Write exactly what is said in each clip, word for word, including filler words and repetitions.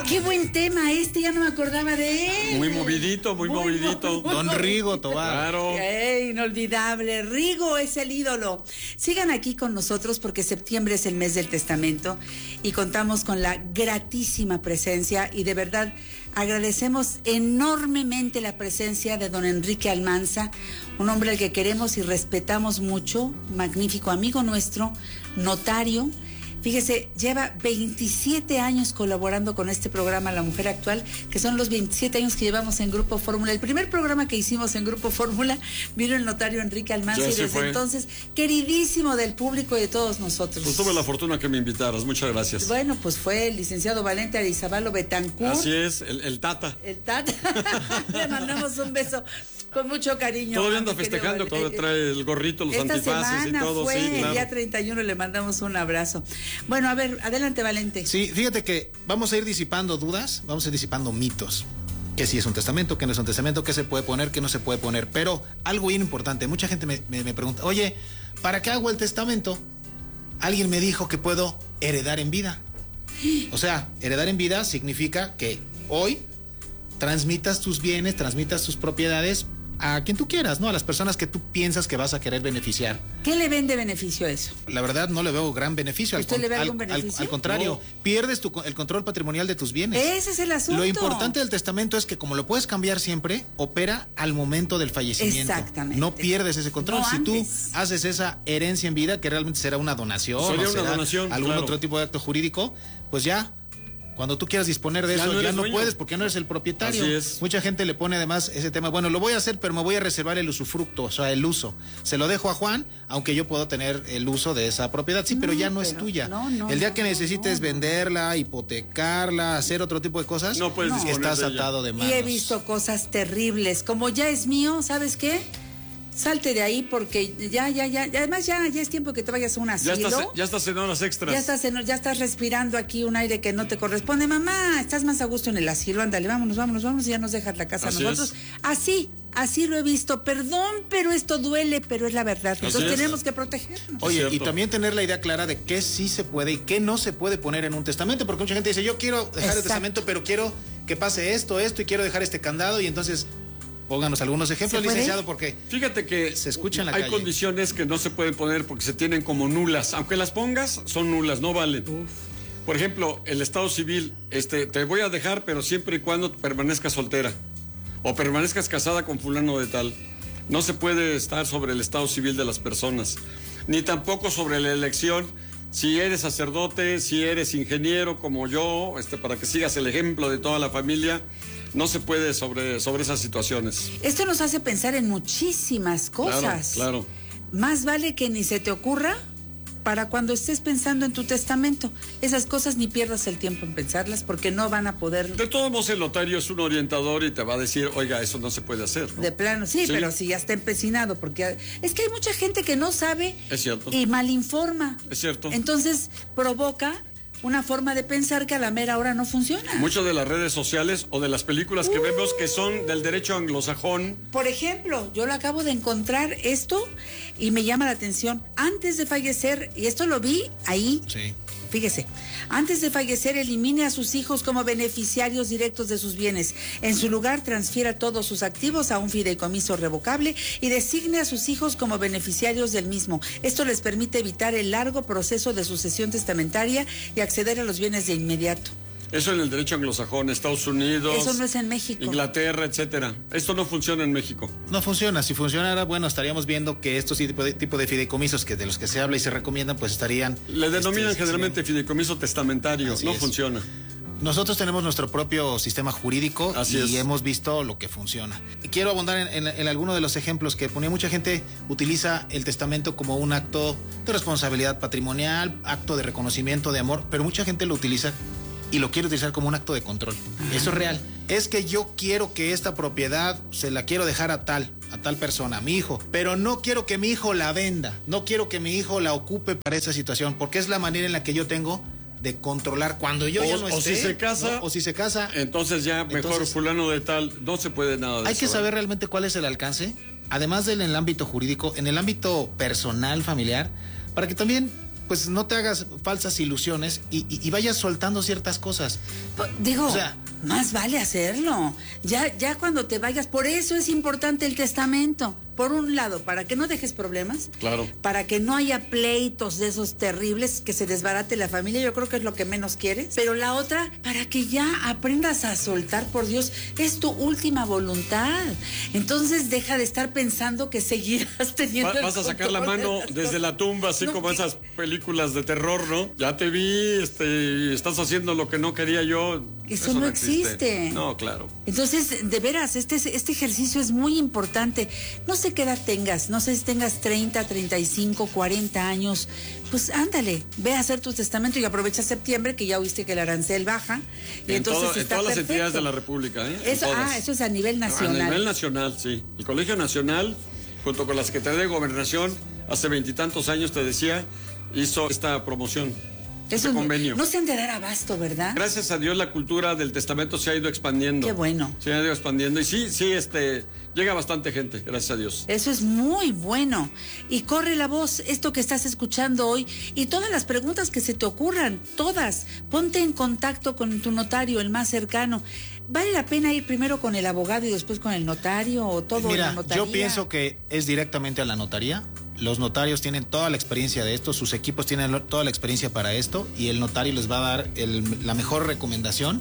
Qué buen tema este, ya no me acordaba de él. Muy movidito, muy, muy movidito. Muy, Don Rigo Tobar. Claro. Hey, inolvidable. Rigo es el ídolo. Sigan aquí con nosotros porque septiembre es el mes del testamento y contamos con la gratísima presencia y de verdad agradecemos enormemente la presencia de don Enrique Almanza, un hombre al que queremos y respetamos mucho, magnífico amigo nuestro, notario. Fíjese, lleva veintisiete años colaborando con este programa La Mujer Actual, que son los veintisiete años que llevamos en Grupo Fórmula. El primer programa que hicimos en Grupo Fórmula vino el notario Enrique Almanza y desde fue. entonces, queridísimo del público y de todos nosotros. Pues tuve la fortuna que me invitaras, muchas gracias. Bueno, pues fue el licenciado Valente Arizabalo Betancourt. Así es, el, el Tata. El Tata. Le mandamos un beso con mucho cariño. Todavía anda festejando, todavía trae el gorrito, los Esta antifaces y todo. Fue, sí, claro. El día treinta y uno le mandamos un abrazo. Bueno, a ver, adelante, Valente. Sí, fíjate que vamos a ir disipando dudas, vamos a ir disipando mitos. Que si es un testamento, que no es un testamento, que se puede poner, que no se puede poner. Pero algo bien importante, mucha gente me, me, me pregunta, oye, ¿para qué hago el testamento? Alguien me dijo que puedo heredar en vida. O sea, heredar en vida significa que hoy transmitas tus bienes, transmitas tus propiedades a quien tú quieras, ¿no? A las personas que tú piensas que vas a querer beneficiar. ¿Qué le ven de beneficio a eso? La verdad no le veo gran beneficio. ¿Usted al, le ve algún al, beneficio? Al, al contrario, no. pierdes tu, el control patrimonial de tus bienes. Ese es el asunto. Lo importante del testamento es que como lo puedes cambiar siempre, opera al momento del fallecimiento. Exactamente. No pierdes ese control. No si antes. tú haces esa herencia en vida, que realmente será una donación, Sería o una será donación, algún claro. otro tipo de acto jurídico, pues ya. Cuando tú quieras disponer de ya eso, no ya no dueño. puedes porque no eres el propietario. Así es. Mucha gente le pone además ese tema, bueno, lo voy a hacer, pero me voy a reservar el usufructo, o sea, el uso. Se lo dejo a Juan, aunque yo puedo tener el uso de esa propiedad. Sí, no, pero ya no pero, es tuya. No, no, el día no, que necesites no, no. venderla, hipotecarla, hacer otro tipo de cosas, no puedes no. estás de atado de manos. Y he visto cosas terribles. Como ya es mío, ¿sabes qué? Salte de ahí porque ya, ya, ya, además ya, ya es tiempo que te vayas a un asilo. Ya estás, ya estás en horas extras. Ya estás, en, ya estás respirando aquí un aire que no te corresponde. Mamá, estás más a gusto en el asilo, ándale, vámonos, vámonos, vámonos y ya nos dejas la casa a nosotros. Es. Así, así lo he visto. Perdón, pero esto duele, pero es la verdad. Entonces Así tenemos es. que protegernos. Oye, y también tener la idea clara de qué sí se puede y qué no se puede poner en un testamento, porque mucha gente dice, yo quiero dejar Exacto. el testamento, pero quiero que pase esto, esto, y quiero dejar este candado, y entonces... Pónganos algunos ejemplos, licenciado, porque fíjate que se escucha en la hay calle. condiciones que no se pueden poner porque se tienen como nulas. Aunque las pongas, son nulas, no valen. Uf. Por ejemplo, el estado civil, este, te voy a dejar, pero siempre y cuando permanezcas soltera o permanezcas casada con fulano de tal. No se puede estar sobre el estado civil de las personas, ni tampoco sobre la elección. Si eres sacerdote, si eres ingeniero como yo, este, para que sigas el ejemplo de toda la familia, no se puede sobre, sobre esas situaciones. Esto nos hace pensar en muchísimas cosas. Claro, claro. Más vale que ni se te ocurra para cuando estés pensando en tu testamento. Esas cosas ni pierdas el tiempo en pensarlas porque no van a poder... De todos modos, el notario es un orientador y te va a decir, oiga, eso no se puede hacer, ¿no? De plano, sí, Sí. pero si ya está empecinado, porque es que hay mucha gente que no sabe Es cierto. y malinforma. Es cierto. Entonces provoca una forma de pensar que a la mera hora no funciona. Muchas de las redes sociales o de las películas que Uh. vemos que son del derecho anglosajón. Por ejemplo, yo lo acabo de encontrar esto y me llama la atención. Antes de fallecer, y esto lo vi ahí, Sí. fíjese, antes de fallecer elimine a sus hijos como beneficiarios directos de sus bienes. En su lugar transfiera todos sus activos a un fideicomiso revocable y designe a sus hijos como beneficiarios del mismo. Esto les permite evitar el largo proceso de sucesión testamentaria y acceder a los bienes de inmediato. Eso en el derecho anglosajón, Estados Unidos. Eso no es en México. Inglaterra, etcétera. Esto no funciona en México. No funciona. Si funcionara, bueno, estaríamos viendo que estos tipo de, tipo de fideicomisos que de los que se habla y se recomiendan, pues estarían... Le denominan este, generalmente fideicomiso testamentario. Así no es. funciona. Nosotros tenemos nuestro propio sistema jurídico Así y es. hemos visto lo que funciona. Quiero abundar en, en, en alguno de los ejemplos que ponía. Mucha gente utiliza el testamento como un acto de responsabilidad patrimonial, acto de reconocimiento de amor, pero mucha gente lo utiliza y lo quiere utilizar como un acto de control. Ajá. Eso es real. Es que yo quiero que esta propiedad se la quiero dejar a tal, a tal persona, a mi hijo, pero no quiero que mi hijo la venda, no quiero que mi hijo la ocupe para esa situación, porque es la manera en la que yo tengo de controlar cuando yo o, ya no esté. O si se casa. ¿no? O si se casa. Entonces ya mejor entonces, fulano de tal, no se puede nada de hay eso. Hay que saber realmente cuál es el alcance, además del en el ámbito jurídico, en el ámbito personal, familiar, para que también pues no te hagas falsas ilusiones y, y, y vayas soltando ciertas cosas. Digo, o sea, más vale hacerlo. Ya, ya cuando te vayas, por eso es importante el testamento. Por un lado, para que no dejes problemas. Claro. Para que no haya pleitos de esos terribles, que se desbarate la familia, yo creo que es lo que menos quieres. Pero la otra, para que ya aprendas a soltar, por Dios, es tu última voluntad. Entonces deja de estar pensando que seguirás teniendo. Va, vas a sacar la mano de desde la tumba, así no, como que... esas películas de terror, ¿no? Ya te vi, este, estás haciendo lo que no quería yo. Eso, Eso no, no existe. existe. No, claro. Entonces, de veras, este, este ejercicio es muy importante. No sé qué edad tengas, no sé si tengas treinta, treinta y cinco, cuarenta años, pues ándale, ve a hacer tu testamento y aprovecha septiembre, que ya oíste que el arancel baja. Y en entonces todo, está en todas perfecto. las entidades de la República, ¿eh? Eso, ah, eso es a nivel nacional. A nivel nacional, sí. El Colegio Nacional, junto con la Secretaría de Gobernación, hace veintitantos años, te decía, hizo esta promoción. Eso este convenio. No se han de dar abasto, ¿verdad? Gracias a Dios la cultura del testamento se ha ido expandiendo. Qué bueno. Se ha ido expandiendo y sí, sí, este, llega bastante gente, gracias a Dios. Eso es muy bueno. Y corre la voz, esto que estás escuchando hoy y todas las preguntas que se te ocurran, todas. Ponte en contacto con tu notario, el más cercano. ¿Vale la pena ir primero con el abogado y después con el notario o todo Mira, en la notaría? Yo pienso que es directamente a la notaría. Los notarios tienen toda la experiencia de esto, sus equipos tienen toda la experiencia para esto y el notario les va a dar el, la mejor recomendación.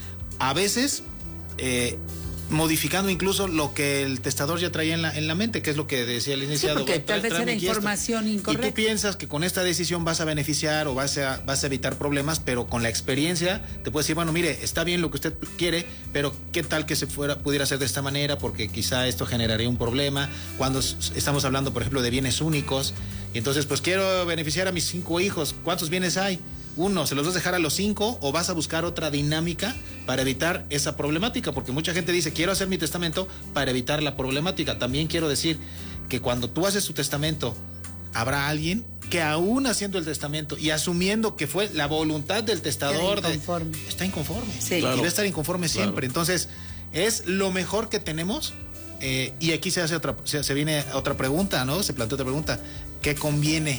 A veces, eh, modificando incluso lo que el testador ya traía en la, en la mente, que es lo que decía el iniciado. Sí, porque tal vez era información incorrecta. Y tú piensas que con esta decisión vas a beneficiar o vas a, vas a evitar problemas, pero con la experiencia te puedes decir, bueno, mire, está bien lo que usted quiere, pero qué tal que se fuera, pudiera hacer de esta manera, porque quizá esto generaría un problema. Cuando estamos hablando, por ejemplo, de bienes únicos, y entonces, pues quiero beneficiar a mis cinco hijos. ¿Cuántos bienes hay? Uno, ¿se los vas a dejar a los cinco o vas a buscar otra dinámica para evitar esa problemática? Porque mucha gente dice, quiero hacer mi testamento para evitar la problemática. También quiero decir que cuando tú haces tu testamento, habrá alguien que aún haciendo el testamento y asumiendo que fue la voluntad del testador, está inconforme. De, está inconforme. Sí. Claro. Y va a estar inconforme siempre. Claro. Entonces, es lo mejor que tenemos. Eh, y aquí se hace otra, se, se viene otra pregunta, ¿no? Se plantea otra pregunta. ¿Qué conviene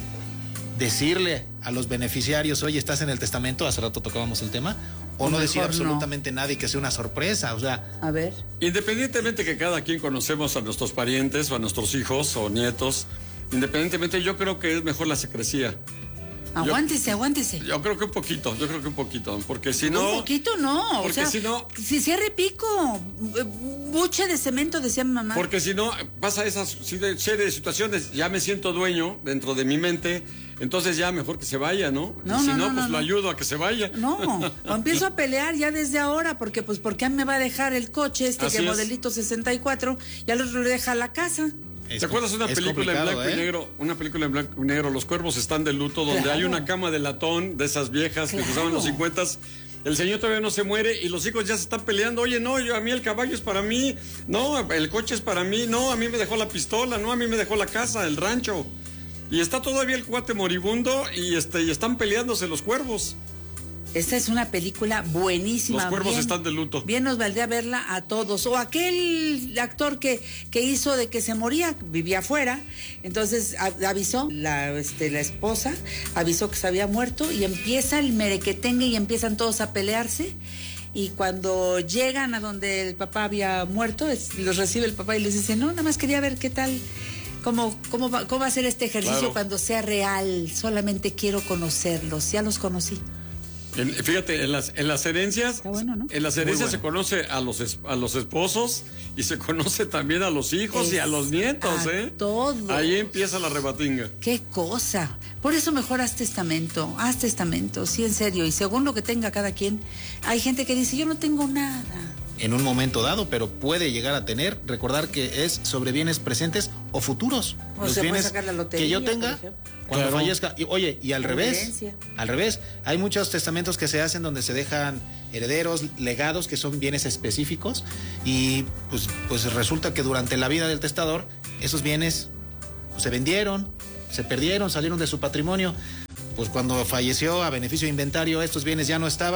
decirle a los beneficiarios, oye, estás en el testamento? Hace rato tocábamos el tema. O no decir absolutamente no. nada y que sea una sorpresa, o sea. A ver. Independientemente que cada quien conocemos a nuestros parientes o a nuestros hijos o nietos, independientemente, yo creo que es mejor la secrecía. Aguántese, yo, aguántese. Yo creo que un poquito, yo creo que un poquito, porque si no... Un poquito no, porque o sea, si no... Si cierre pico, buche de cemento, decía mi mamá. Porque si no, pasa esas serie de situaciones, ya me siento dueño dentro de mi mente, entonces ya mejor que se vaya, ¿no? No, y si no, no, no, pues no, lo no. ayudo a que se vaya. No, o empiezo a pelear ya desde ahora, porque pues ¿por qué me va a dejar el coche este Así que es. modelito sesenta y cuatro y al otro le deja la casa? ¿Te acuerdas una película en blanco ¿eh? y negro? Una película en blanco y negro, Los cuervos están de luto, donde Claro. hay una cama de latón de esas viejas Claro. que usaban los cincuenta. El señor todavía no se muere y los hijos ya se están peleando. Oye, no, yo, a mí el caballo es para mí. No, el coche es para mí. No, a mí me dejó la pistola. No, a mí me dejó la casa, el rancho. Y está todavía el cuate moribundo y, este, y están peleándose los cuervos. Esta es una película buenísima. Los cuervos bien, están de luto. Bien nos valdría verla a todos. O aquel actor que, que hizo de que se moría, vivía afuera, entonces a, avisó, la, este, la esposa avisó que se había muerto y empieza el merequetengue y empiezan todos a pelearse. Y cuando llegan a donde el papá había muerto, es, los recibe el papá y les dice, no, nada más quería ver qué tal... ¿Cómo, cómo, va, ¿Cómo va a ser este ejercicio Claro. cuando sea real? Solamente quiero conocerlos, ya los conocí. En- fíjate, en las, en las herencias, Está bueno, ¿no? en las herencias bueno. se conoce a los, es- a los esposos y se conoce también a los hijos Es y a los nietos, a ¿eh? todos. Ahí empieza la rebatinga. Qué cosa. Por eso mejor haz testamento, haz testamento, sí, en serio. Y según lo que tenga cada quien, hay gente que dice, yo no tengo nada. En un momento dado, pero puede llegar a tener, recordar que es sobre bienes presentes o futuros. O Los se puede bienes sacar la lotería, que yo por tenga ejemplo. cuando Claro. fallezca. Y, oye, y al Como revés, herencia. al revés, hay muchos testamentos que se hacen donde se dejan herederos, legados, que son bienes específicos, y pues, pues resulta que durante la vida del testador, esos bienes pues, se vendieron, se perdieron, salieron de su patrimonio. Pues cuando falleció a beneficio de inventario, estos bienes ya no estaban,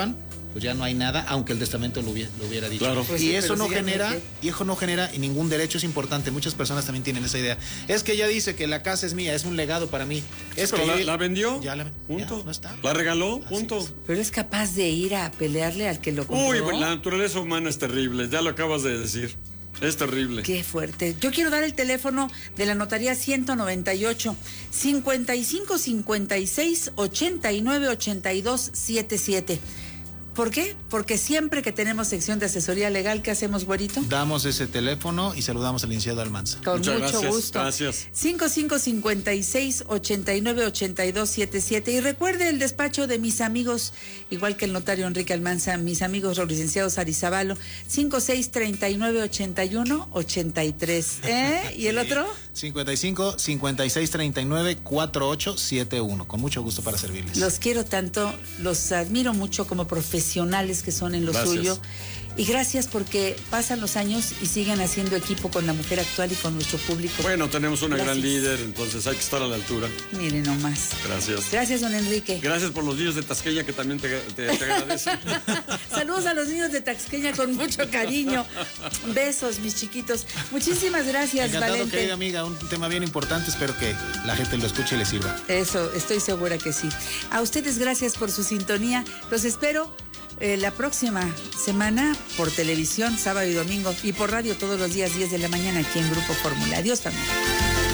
pues ya no hay nada, aunque el testamento lo hubiera, lo hubiera dicho. Claro. Pues y sí, eso pero no síganme genera, que- y eso no genera ningún derecho, es importante. Muchas personas también tienen esa idea. Es que ella dice que la casa es mía, es un legado para mí. Es Pero que la, yo- la vendió, Ya la punto. ya no está. La regaló, punto. es. Pero es capaz de ir a pelearle al que lo compró. Uy, pues, la naturaleza humana es terrible, ya lo acabas de decir. Es terrible. Qué fuerte. Yo quiero dar el teléfono de la notaría ciento noventa y ocho, cincuenta y cinco cincuenta y seis ochenta y nueve ochenta y dos setenta y siete. ¿Por qué? Porque siempre que tenemos sección de asesoría legal, ¿qué hacemos, güerito? Damos ese teléfono y saludamos al licenciado Almanza. Con Muchas mucho gracias, gusto. gracias. cincuenta y cinco cincuenta y seis ochenta y nueve ochenta y dos setenta y siete. Y recuerde el despacho de mis amigos, igual que el notario Enrique Almanza, mis amigos los licenciados Arizabalo, cincuenta y seis treinta y nueve ochenta y uno ochenta y tres. ¿Eh? ¿Y el otro? cincuenta y cinco cincuenta y seis treinta y nueve cuarenta y ocho setenta y uno. Con mucho gusto para servirles. Los quiero tanto, los admiro mucho como profesionales que son en lo Gracias. suyo. Y gracias porque pasan los años y siguen haciendo equipo con la mujer actual y con nuestro público. Bueno, tenemos una gran Gracias. líder, entonces hay que estar a la altura. Miren nomás. Gracias. Gracias, don Enrique. Gracias por los niños de Tasqueña que también te, te, te agradecen. Saludos a los niños de Taxqueña con mucho cariño. Besos, mis chiquitos. Muchísimas gracias, Encantado, Valente. querida amiga, un tema bien importante, espero que la gente lo escuche y le sirva. Eso, estoy segura que sí. A ustedes gracias por su sintonía. Los espero eh, la próxima semana por televisión, sábado y domingo, y por radio todos los días diez de la mañana aquí en Grupo Fórmula. Adiós, familia.